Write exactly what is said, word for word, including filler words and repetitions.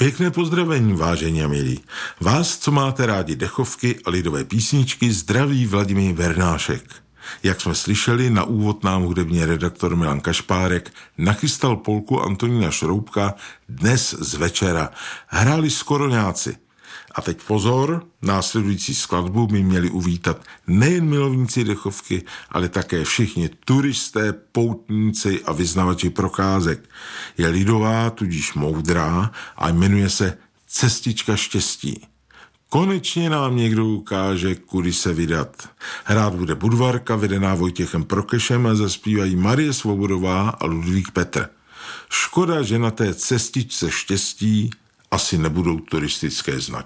Pěkné pozdravení, vážení a milí. Vás, co máte rádi dechovky a lidové písničky, zdraví Vladimír Vernášek. Jak jsme slyšeli, na úvod nám hudební redaktor Milan Kašpárek nachystal polku Antonína Šroubka Dnes z večera. Hráli Skoroňáci. A teď pozor, následující skladbu by měli uvítat nejen milovníci dechovky, ale také všichni turisté, poutníci a vyznavači procházek. Je lidová, tudíž moudrá a jmenuje se Cestička štěstí. Konečně nám někdo ukáže, kudy se vydat. Hrát bude Budvarka, vedená Vojtěchem Prokešem, a zaspívají Marie Svobodová a Ludvík Petr. Škoda, že na té cestičce štěstí asi nebudou turistické značky.